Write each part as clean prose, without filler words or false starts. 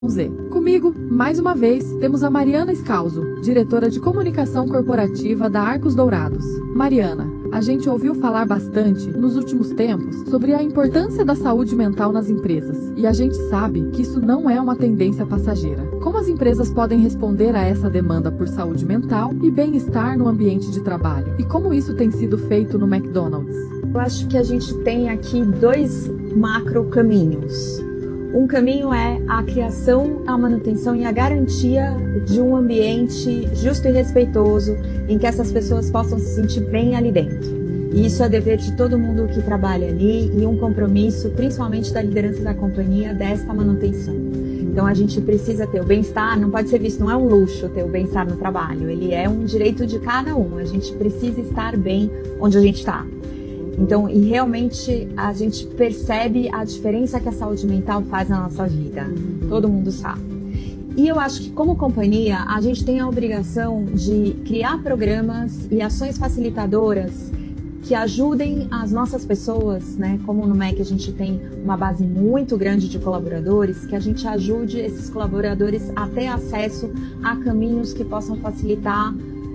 Z. Comigo, mais uma vez, temos a Mariana Scalzo, diretora de comunicação corporativa da Arcos Dourados. Mariana, a gente ouviu falar bastante, nos últimos tempos, sobre a importância da saúde mental nas empresas. E a gente sabe que isso não é uma tendência passageira. Como as empresas podem responder a essa demanda por saúde mental e bem-estar no ambiente de trabalho? E como isso tem sido feito no McDonald's? Eu acho que a gente tem aqui dois macro caminhos. Um caminho é a criação, a manutenção e a garantia de um ambiente justo e respeitoso em que essas pessoas possam se sentir bem ali dentro. E isso é dever de todo mundo que trabalha ali e um compromisso, principalmente da liderança da companhia, desta manutenção. Então a gente precisa ter o bem-estar, não pode ser visto, não é um luxo ter o bem-estar no trabalho, ele é um direito de cada um, a gente precisa estar bem onde a gente está. Então, e realmente a gente percebe a diferença que a saúde mental faz na nossa vida. Todo mundo sabe. E eu acho que como companhia, a gente tem a obrigação de criar programas e ações facilitadoras que ajudem as nossas pessoas, né? Como no MEC a gente tem uma base muito grande de colaboradores, que a gente ajude esses colaboradores a ter acesso a caminhos que possam facilitar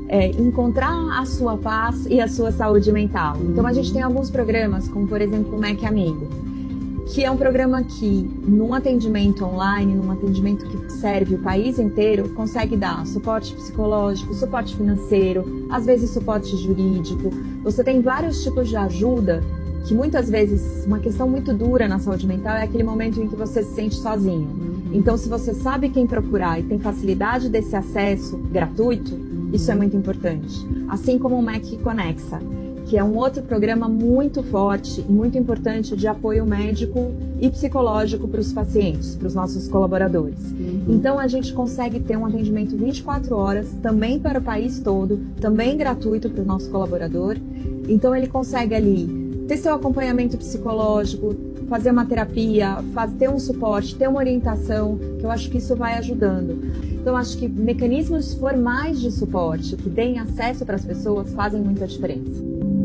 encontrar a sua paz e a sua saúde mental. Então a gente tem alguns programas, como por exemplo o MEC Amigo, que é um programa que num atendimento online, num atendimento que serve o país inteiro, consegue dar suporte psicológico, suporte financeiro, às vezes suporte jurídico. Você tem vários tipos de ajuda que muitas vezes, uma questão muito dura na saúde mental é aquele momento em que você se sente sozinho. Então se você sabe quem procurar e tem facilidade desse acesso gratuito, isso é muito importante. Assim como o MEC Conexa, que é um outro programa muito forte e muito importante de apoio médico e psicológico para os pacientes, para os nossos colaboradores. Então a gente consegue ter um atendimento 24 horas, também para o país todo, também gratuito para o nosso colaborador. Então ele consegue ali ter seu acompanhamento psicológico, fazer uma terapia, ter um suporte, ter uma orientação, que eu acho que isso vai ajudando. Então, eu acho que mecanismos formais de suporte que deem acesso para as pessoas fazem muita diferença.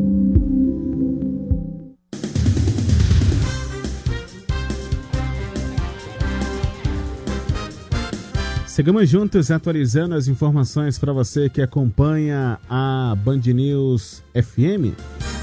Seguimos juntos atualizando as informações para você que acompanha a Band News FM.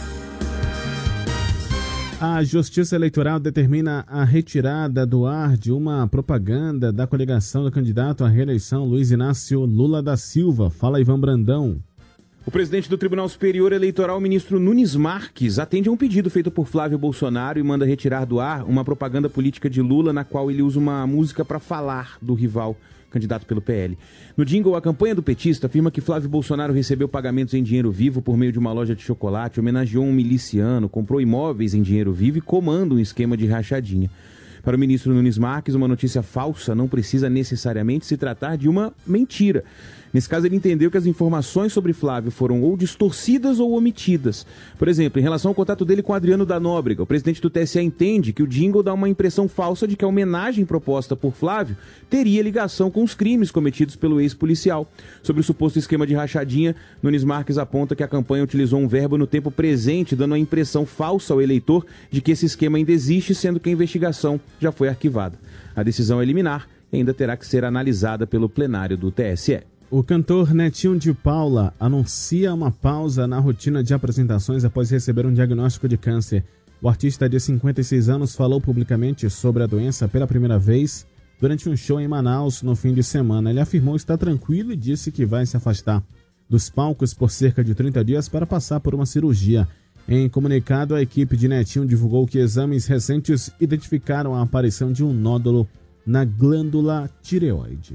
A Justiça Eleitoral determina a retirada do ar de uma propaganda da coligação do candidato à reeleição Luiz Inácio Lula da Silva. Fala, Ivan Brandão. O presidente do Tribunal Superior Eleitoral, o ministro Nunes Marques, atende a um pedido feito por Flávio Bolsonaro e manda retirar do ar uma propaganda política de Lula na qual ele usa uma música para falar do rival candidato pelo PL. No jingle, a campanha do petista afirma que Flávio Bolsonaro recebeu pagamentos em dinheiro vivo por meio de uma loja de chocolate, homenageou um miliciano, comprou imóveis em dinheiro vivo e comanda um esquema de rachadinha. Para o ministro Nunes Marques, uma notícia falsa não precisa necessariamente se tratar de uma mentira. Nesse caso, ele entendeu que as informações sobre Flávio foram ou distorcidas ou omitidas. Por exemplo, em relação ao contato dele com Adriano da Nóbrega, o presidente do TSE entende que o jingle dá uma impressão falsa de que a homenagem proposta por Flávio teria ligação com os crimes cometidos pelo ex-policial. Sobre o suposto esquema de rachadinha, Nunes Marques aponta que a campanha utilizou um verbo no tempo presente, dando a impressão falsa ao eleitor de que esse esquema ainda existe, sendo que a investigação já foi arquivada. A decisão é liminar e ainda terá que ser analisada pelo plenário do TSE. O cantor Netinho de Paula anuncia uma pausa na rotina de apresentações após receber um diagnóstico de câncer. O artista de 56 anos falou publicamente sobre a doença pela primeira vez durante um show em Manaus no fim de semana. Ele afirmou estar tranquilo e disse que vai se afastar dos palcos por cerca de 30 dias para passar por uma cirurgia. Em comunicado, a equipe de Netinho divulgou que exames recentes identificaram a aparição de um nódulo na glândula tireoide.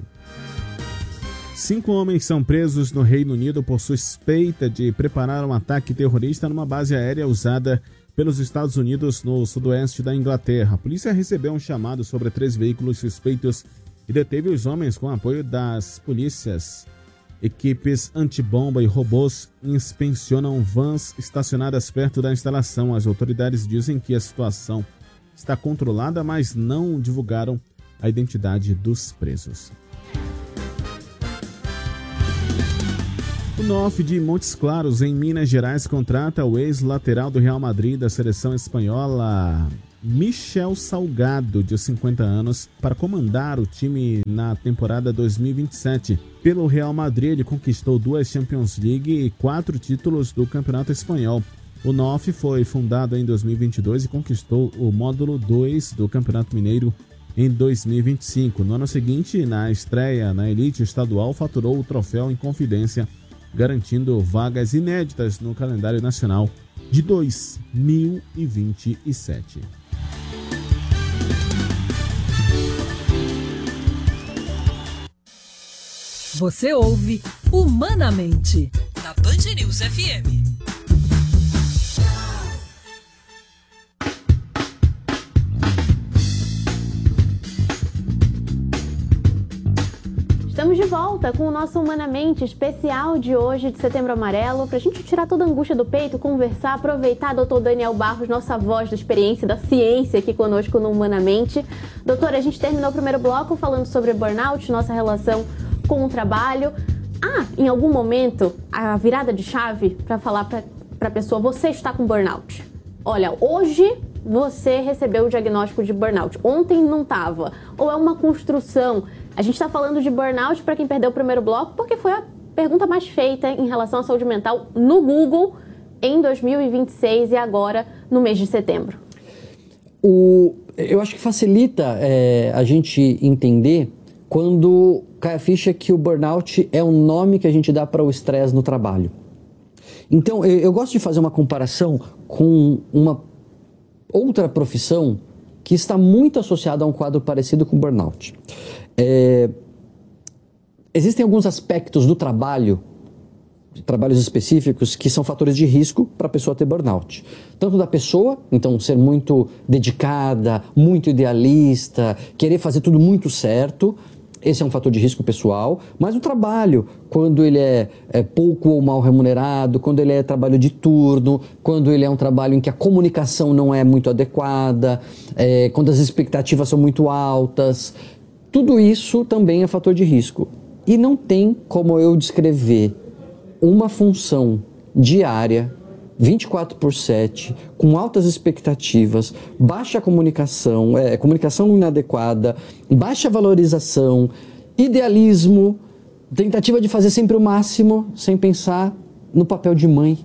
5 homens são presos no Reino Unido por suspeita de preparar um ataque terrorista numa base aérea usada pelos Estados Unidos no sudoeste da Inglaterra. A polícia recebeu um chamado sobre 3 veículos suspeitos e deteve os homens com apoio das polícias. Equipes antibomba e robôs inspecionam vans estacionadas perto da instalação. As autoridades dizem que a situação está controlada, mas não divulgaram a identidade dos presos. O NOF de Montes Claros, em Minas Gerais, contrata o ex-lateral do Real Madrid da seleção espanhola, Michel Salgado, de 50 anos, para comandar o time na temporada 2027. Pelo Real Madrid, ele conquistou 2 Champions League e 4 títulos do Campeonato Espanhol. O NOF foi fundado em 2022 e conquistou o módulo 2 do Campeonato Mineiro em 2025. No ano seguinte, na estreia na elite estadual, faturou o troféu em confidência, garantindo vagas inéditas no calendário nacional de 2027. Você ouve Humanamente, na Band News FM. Estamos de volta com o nosso Humanamente especial de hoje, de Setembro Amarelo, para a gente tirar toda a angústia do peito, conversar, aproveitar Dr. Daniel Barros, nossa voz da experiência, da ciência aqui conosco no Humanamente. Doutor, a gente terminou o primeiro bloco falando sobre burnout, nossa relação com o trabalho. Em algum momento, a virada de chave para falar para a pessoa, você está com burnout. Olha, hoje você recebeu o diagnóstico de burnout, ontem não estava. Ou é uma construção. A gente está falando de burnout para quem perdeu o primeiro bloco, porque foi a pergunta mais feita em relação à saúde mental no Google em 2026 e agora no mês de setembro. Eu acho que facilita a gente entender quando cai a ficha que o burnout é um nome que a gente dá para o estresse no trabalho. Então, eu gosto de fazer uma comparação com uma outra profissão que está muito associada a um quadro parecido com burnout. Existem alguns aspectos do trabalhos específicos, que são fatores de risco para a pessoa ter burnout. Tanto da pessoa, então ser muito dedicada, muito idealista, querer fazer tudo muito certo, esse é um fator de risco pessoal, mas o trabalho, quando ele é pouco ou mal remunerado, quando ele é trabalho de turno, quando ele é um trabalho em que a comunicação não é muito adequada, quando as expectativas são muito altas, tudo isso também é fator de risco. E não tem como eu descrever uma função diária, 24/7, com altas expectativas, baixa comunicação, comunicação inadequada, baixa valorização, idealismo, tentativa de fazer sempre o máximo, sem pensar no papel de mãe.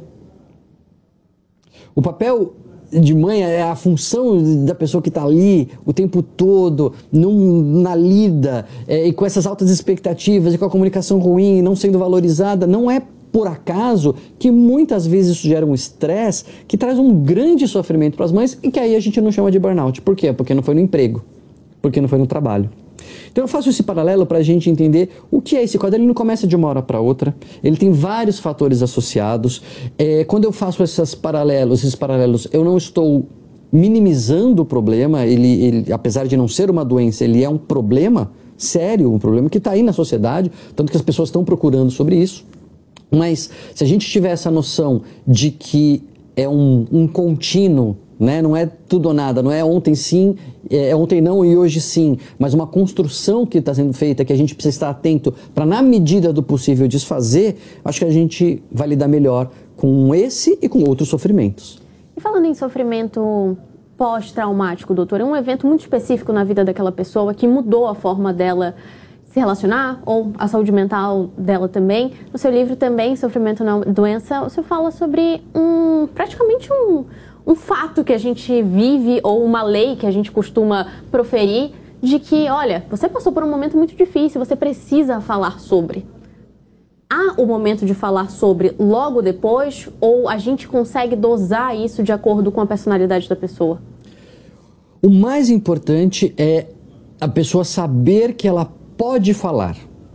O papel de mãe é a função da pessoa que está ali o tempo todo, na lida, e com essas altas expectativas, e com a comunicação ruim, não sendo valorizada. Não é por acaso que muitas vezes isso gera um estresse que traz um grande sofrimento para as mães e que aí a gente não chama de burnout. Por quê? Porque não foi no emprego, porque não foi no trabalho. Então eu faço esse paralelo para a gente entender o que é esse quadro. Ele não começa de uma hora para outra, ele tem vários fatores associados. Quando eu faço esses paralelos, eu não estou minimizando o problema, ele, apesar de não ser uma doença, ele é um problema sério, um problema que está aí na sociedade, tanto que as pessoas estão procurando sobre isso. Mas se a gente tiver essa noção de que é um contínuo, né? Não é tudo ou nada, não é ontem sim, ontem não e hoje sim, mas uma construção que está sendo feita, que a gente precisa estar atento para, na medida do possível, desfazer, acho que a gente vai lidar melhor com esse e com outros sofrimentos. E falando em sofrimento pós-traumático, doutor, é um evento muito específico na vida daquela pessoa que mudou a forma dela se relacionar, ou a saúde mental dela também. No seu livro também, Sofrimento Não Doença, você fala sobre praticamente um fato que a gente vive, ou uma lei que a gente costuma proferir, de que, olha, você passou por um momento muito difícil, você precisa falar sobre. Há o momento de falar sobre logo depois, ou a gente consegue dosar isso de acordo com a personalidade da pessoa? O mais importante é a pessoa saber que ela pode falar.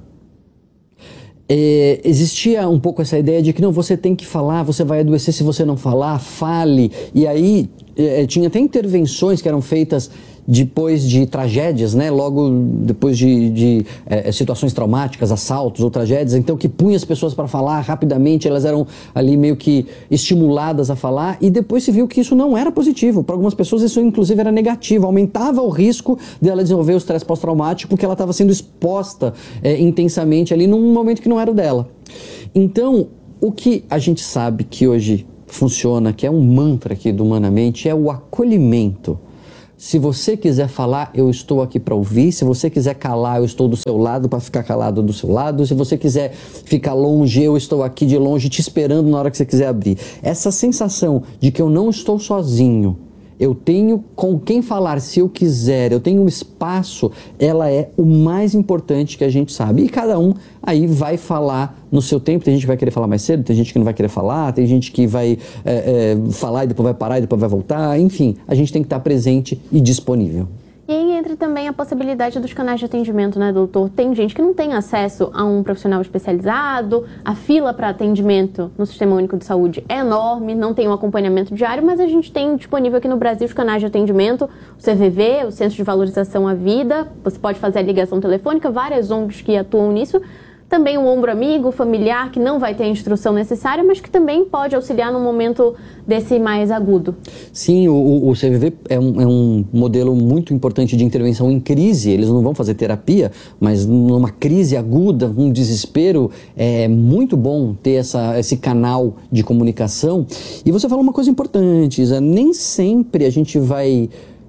Existia um pouco essa ideia de que não, você tem que falar, você vai adoecer se você não falar, fale. E aí tinha até intervenções que eram feitas depois de tragédias, né? Logo depois de situações traumáticas, assaltos ou tragédias, então que punha as pessoas para falar rapidamente, elas eram ali meio que estimuladas a falar, e depois se viu que isso não era positivo. Para algumas pessoas isso inclusive era negativo, aumentava o risco dela desenvolver o estresse pós-traumático, porque ela estava sendo exposta intensamente ali num momento que não era o dela. Então, o que a gente sabe que hoje funciona, que é um mantra aqui do Humanamente, é o acolhimento. Se você quiser falar, eu estou aqui para ouvir. Se você quiser calar, eu estou do seu lado para ficar calado do seu lado. Se você quiser ficar longe, eu estou aqui de longe te esperando na hora que você quiser abrir. Essa sensação de que eu não estou sozinho, eu tenho com quem falar se eu quiser, eu tenho um espaço, ela é o mais importante que a gente sabe. E cada um aí vai falar no seu tempo. Tem gente que vai querer falar mais cedo, tem gente que não vai querer falar, tem gente que vai falar e depois vai parar e depois vai voltar. Enfim, a gente tem que estar presente e disponível. E aí entra também a possibilidade dos canais de atendimento, né, doutor? Tem gente que não tem acesso a um profissional especializado, a fila para atendimento no Sistema Único de Saúde é enorme, não tem um acompanhamento diário, mas a gente tem disponível aqui no Brasil os canais de atendimento, o CVV, o Centro de Valorização à Vida, você pode fazer a ligação telefônica, várias ONGs que atuam nisso, também o ombro amigo, familiar, que não vai ter a instrução necessária, mas que também pode auxiliar no momento desse mais agudo. Sim, o CVV é um modelo muito importante de intervenção em crise. Eles não vão fazer terapia, mas numa crise aguda, um desespero, é muito bom ter esse canal de comunicação. E você falou uma coisa importante, Isa, nem sempre a gente vai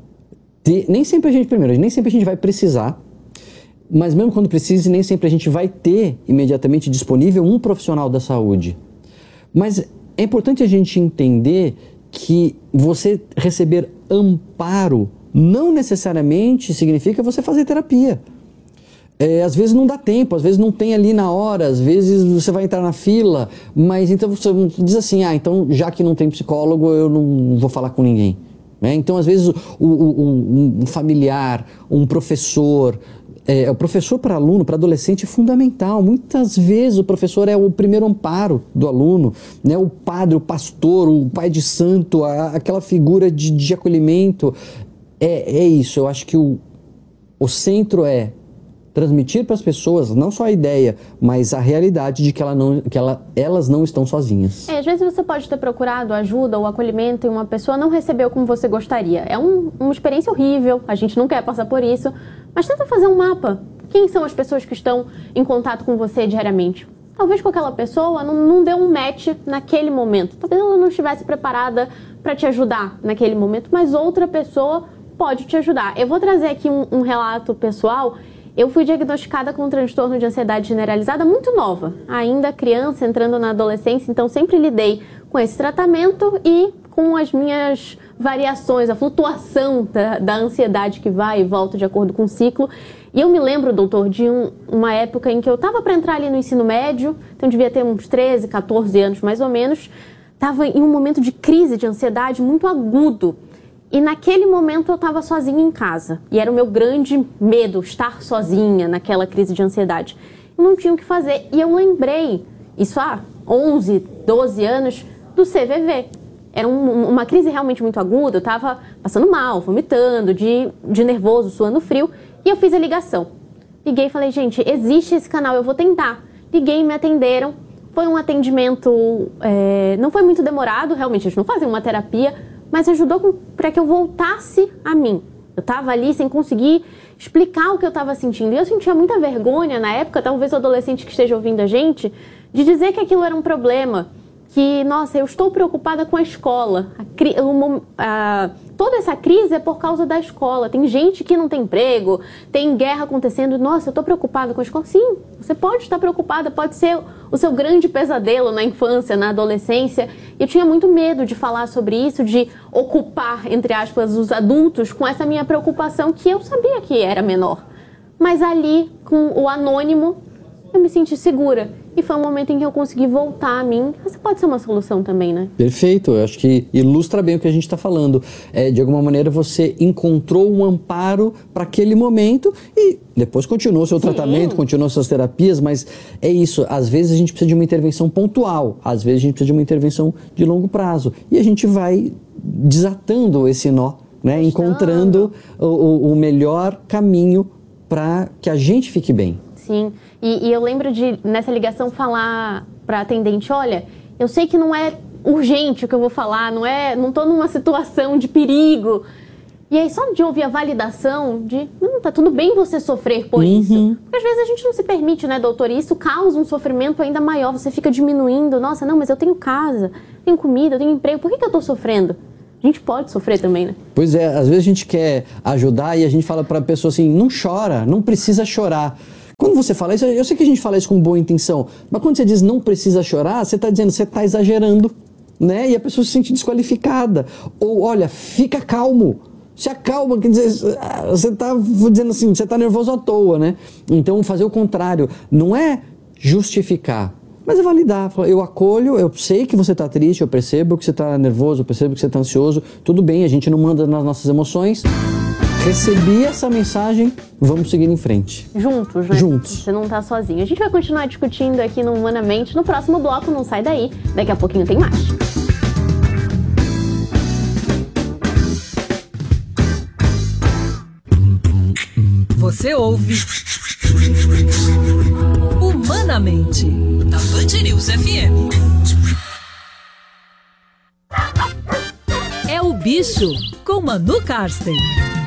precisar. Mas mesmo quando precise, nem sempre a gente vai ter imediatamente disponível um profissional da saúde. Mas é importante a gente entender que você receber amparo não necessariamente significa você fazer terapia. Às vezes não dá tempo, às vezes não tem ali na hora, às vezes você vai entrar na fila, mas então você diz assim, então já que não tem psicólogo, eu não vou falar com ninguém. Então às vezes um familiar, um professor... o professor para aluno, para adolescente é fundamental. Muitas vezes o professor é o primeiro amparo do aluno, né? O padre, o pastor, o pai de santo, aquela figura de acolhimento. É isso, eu acho que o centro é transmitir para as pessoas não só a ideia, mas a realidade de que elas não estão sozinhas. Às vezes você pode ter procurado ajuda ou acolhimento e uma pessoa não recebeu como você gostaria. É uma experiência horrível, a gente não quer passar por isso, mas tenta fazer um mapa. Quem são as pessoas que estão em contato com você diariamente? Talvez com aquela pessoa não deu um match naquele momento. Talvez ela não estivesse preparada para te ajudar naquele momento, mas outra pessoa pode te ajudar. Eu vou trazer aqui um relato pessoal. Eu fui diagnosticada com um transtorno de ansiedade generalizada muito nova, ainda criança, entrando na adolescência, então sempre lidei com esse tratamento e com as minhas variações, a flutuação da ansiedade que vai e volta de acordo com o ciclo. E eu me lembro, doutor, de uma época em que eu estava para entrar ali no ensino médio, então devia ter uns 13, 14 anos mais ou menos, estava em um momento de crise de ansiedade muito agudo. E naquele momento eu estava sozinha em casa. E era o meu grande medo, estar sozinha naquela crise de ansiedade. Eu não tinha o que fazer. E eu lembrei, isso há 11, 12 anos, do CVV. Era uma crise realmente muito aguda. Eu estava passando mal, vomitando, de nervoso, suando frio. E eu fiz a ligação. Liguei e falei, gente, existe esse canal, eu vou tentar. Liguei e me atenderam. Foi um atendimento, não foi muito demorado, realmente, eles não fazem uma terapia, mas ajudou para que eu voltasse a mim. Eu estava ali sem conseguir explicar o que eu estava sentindo. E eu sentia muita vergonha na época, talvez o adolescente que esteja ouvindo a gente, de dizer que aquilo era um problema. Que, nossa, eu estou preocupada com a escola. Toda essa crise é por causa da escola. Tem gente que não tem emprego, tem guerra acontecendo. Nossa, eu estou preocupada com a escola. Sim, você pode estar preocupada, pode ser o seu grande pesadelo na infância, na adolescência. Eu tinha muito medo de falar sobre isso, de ocupar, entre aspas, os adultos com essa minha preocupação que eu sabia que era menor. Mas ali, com o anônimo, eu me senti segura. E foi um momento em que eu consegui voltar a mim. Essa pode ser uma solução também, né? Perfeito, eu acho que ilustra bem o que a gente está falando. De alguma maneira você encontrou um amparo para aquele momento e depois continuou seu tratamento, continuou suas terapias, mas é isso, às vezes a gente precisa de uma intervenção pontual, às vezes a gente precisa de uma intervenção de longo prazo. E a gente vai desatando esse nó, né? Encontrando o melhor caminho para que a gente fique bem. Sim, e eu lembro de, nessa ligação, falar para a atendente, olha, eu sei que não é urgente o que eu vou falar, não estou numa situação de perigo. E aí só de ouvir a validação de, não, tá tudo bem você sofrer por isso. Porque às vezes a gente não se permite, né, doutor? E isso causa um sofrimento ainda maior, você fica diminuindo. Nossa, não, mas eu tenho casa, tenho comida, eu tenho emprego, por que eu estou sofrendo? a gente pode sofrer também, né? Pois é, às vezes a gente quer ajudar e a gente fala para a pessoa assim, não chora, não precisa chorar. Quando você fala isso, eu sei que a gente fala isso com boa intenção, mas quando você diz não precisa chorar, você está dizendo, você está exagerando, né? E a pessoa se sente desqualificada. Ou, olha, fica calmo. Se acalma, quer dizer, você está dizendo assim, você está nervoso à toa, né? Então, fazer o contrário, não é justificar, mas é validar. Eu acolho, eu sei que você está triste, eu percebo que você está nervoso, eu percebo que você está ansioso. Tudo bem, a gente não manda nas nossas emoções. Recebi essa mensagem, vamos seguir em frente. Juntos, né? Juntos. Você não tá sozinho. A gente vai continuar discutindo aqui no Humanamente. No próximo bloco, não sai daí. Daqui a pouquinho tem mais. Você ouve Humanamente, na Band News FM. É o Bicho, com Manu Karsten.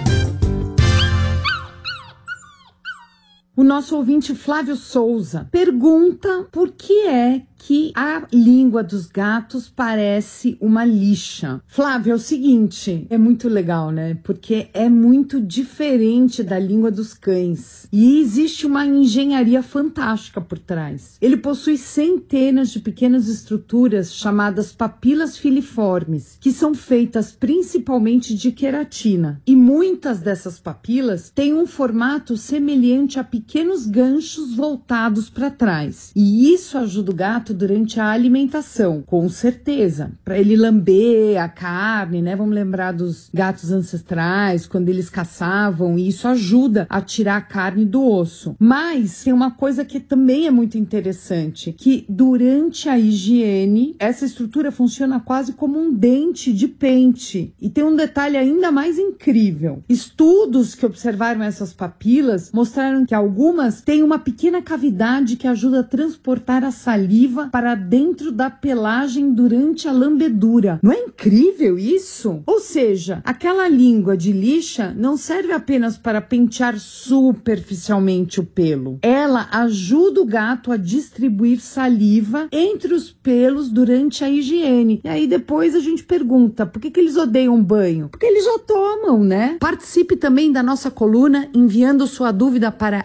O nosso ouvinte Flávio Souza pergunta por que é que a língua dos gatos parece uma lixa. Flávio, é o seguinte, é muito legal, né? Porque é muito diferente da língua dos cães. E existe uma engenharia fantástica por trás. Ele possui centenas de pequenas estruturas chamadas papilas filiformes, que são feitas principalmente de queratina. E muitas dessas papilas têm um formato semelhante a pequenos ganchos voltados para trás. E isso ajuda o gato durante a alimentação, com certeza, para ele lamber a carne, né? Vamos lembrar dos gatos ancestrais, quando eles caçavam, e isso ajuda a tirar a carne do osso. Mas tem uma coisa que também é muito interessante, que durante a higiene, essa estrutura funciona quase como um dente de pente. E tem um detalhe ainda mais incrível. Estudos que observaram essas papilas mostraram que algumas têm uma pequena cavidade que ajuda a transportar a saliva para dentro da pelagem durante a lambedura. Não é incrível isso? Ou seja, aquela língua de lixa não serve apenas para pentear superficialmente o pelo. Ela ajuda o gato a distribuir saliva entre os pelos durante a higiene. E aí depois a gente pergunta, por que eles odeiam banho? Porque eles já tomam, né? Participe também da nossa coluna enviando sua dúvida para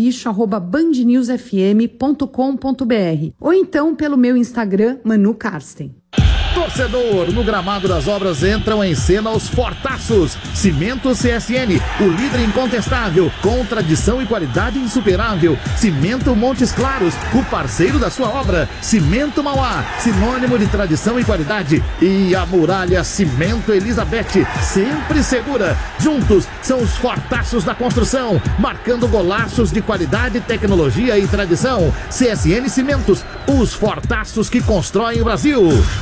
elbicho@bandnewsfm.com.br ou então pelo meu Instagram, Manu Karsten. Torcedor, no gramado das obras entram em cena os fortaços. Cimento CSN, o líder incontestável, com tradição e qualidade insuperável. Cimento Montes Claros, o parceiro da sua obra. Cimento Mauá, sinônimo de tradição e qualidade. E a Muralha Cimento Elizabeth, sempre segura. Juntos, são os fortaços da construção, marcando golaços de qualidade, tecnologia e tradição. CSN Cimentos, os fortaços que constroem o Brasil.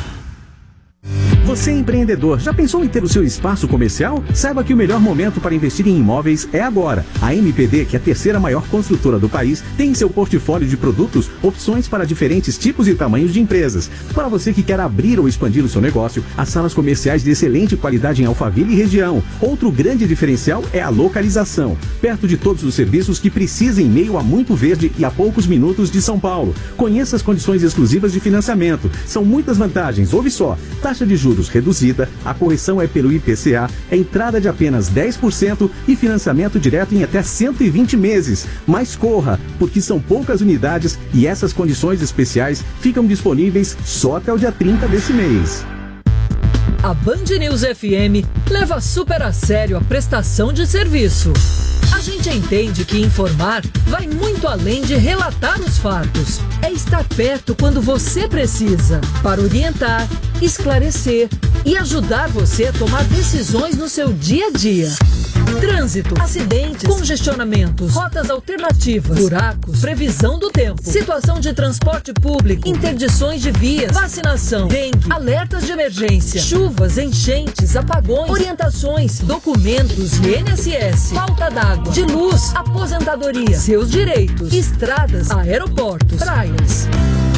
Você é empreendedor, já pensou em ter o seu espaço comercial? Saiba que o melhor momento para investir em imóveis é agora. A MPD, que é a terceira maior construtora do país, tem em seu portfólio de produtos opções para diferentes tipos e tamanhos de empresas. Para você que quer abrir ou expandir o seu negócio, as salas comerciais de excelente qualidade em Alphaville e região. Outro grande diferencial é a localização. Perto de todos os serviços que precisa em meio a muito verde e a poucos minutos de São Paulo. Conheça as condições exclusivas de financiamento. São muitas vantagens, ouve só. Taxa de juros reduzida, a correção é pelo IPCA, entrada de apenas 10% e financiamento direto em até 120 meses. Mas corra, porque são poucas unidades e essas condições especiais ficam disponíveis só até o dia 30 desse mês. A Band News FM leva super a sério a prestação de serviço. A gente entende que informar vai muito além de relatar os fatos. É estar perto quando você precisa, para orientar, esclarecer e ajudar você a tomar decisões no seu dia a dia. Trânsito, acidentes, congestionamentos, rotas alternativas, buracos, previsão do tempo, situação de transporte público, interdições de vias, vacinação, dengue, alertas de emergência, chuvas, enchentes, apagões, orientações, documentos, INSS, falta d'água, de luz, aposentadoria, seus direitos, estradas, aeroportos, praias.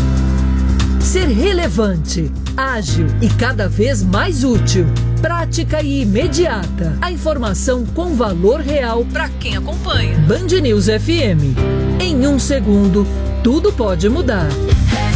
Ser relevante, ágil e cada vez mais útil. Prática e imediata. A informação com valor real para quem acompanha. Band News FM. Em um segundo, tudo pode mudar.